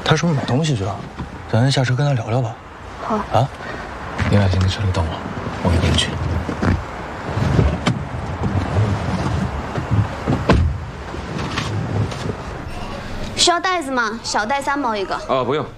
他是不是买东西去了？咱下车跟他聊聊吧。 好啊， 你俩先在车里等我，我一个人去。 需要袋子吗？小袋3毛一个。 不用。